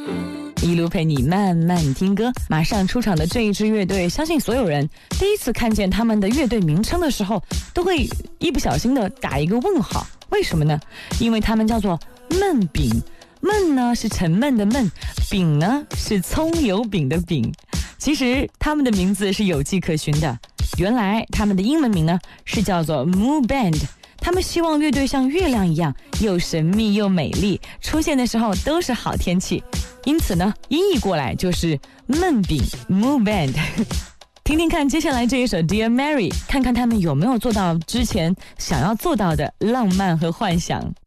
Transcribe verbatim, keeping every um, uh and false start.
一路陪你慢慢听歌。马上出场的这一支乐队，相信所有人第一次看见他们的乐队名称的时候，都会一不小心的打一个问号。为什么呢？因为他们叫做焖饼。焖呢是沉闷的闷，饼呢是葱油饼的饼。其实他们的名字是有迹可循的，原来他们的英文名呢是叫做 Moon Band。他们希望乐队像月亮一样，又神秘又美丽，出现的时候都是好天气。因此呢，音译过来就是焖饼 Moon Band。听听看接下来这一首 Dear Mary， 看看他们有没有做到之前想要做到的浪漫和幻想。